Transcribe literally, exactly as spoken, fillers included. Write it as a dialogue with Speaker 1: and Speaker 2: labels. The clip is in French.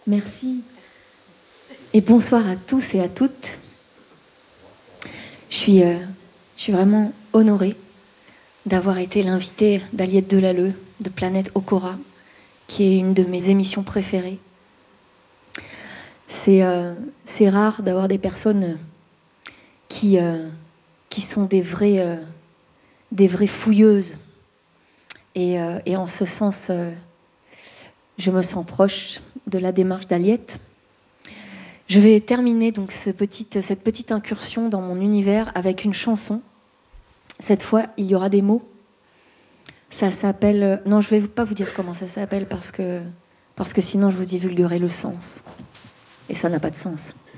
Speaker 1: Merci. Et bonsoir à tous et à toutes. Je suis, euh, je suis vraiment honorée d'avoir été l'invitée d'Aliette Delalleux de Planète Okora, qui est une de mes émissions préférées. C'est, euh, c'est rare d'avoir des personnes qui, euh, qui sont des vraies, euh, des vraies fouilleuses. Et, euh, et en ce sens, euh, je me sens proche de la démarche d'Aliette. Je vais terminer donc ce petite, cette petite incursion dans mon univers avec une chanson. Cette fois, il y aura des mots. Ça s'appelle... Non, je ne vais pas vous dire comment ça s'appelle parce que, parce que sinon je vous divulguerai le sens. Et ça n'a pas de sens.